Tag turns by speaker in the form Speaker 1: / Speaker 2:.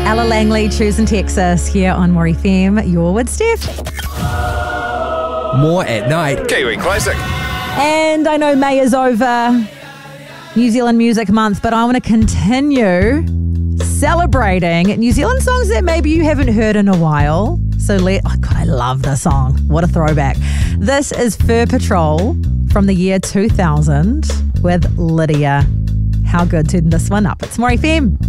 Speaker 1: Ella Langley, Choosing Texas, here on More FM. You're with Steph.
Speaker 2: More at night. Kiwi Classic.
Speaker 1: And I know May is over, New Zealand Music Month, but I want to continue celebrating New Zealand songs that maybe you haven't heard in a while. So I love this song. What a throwback. This is Fur Patrol from the year 2000 with Lydia. How good to this one up. It's More FM.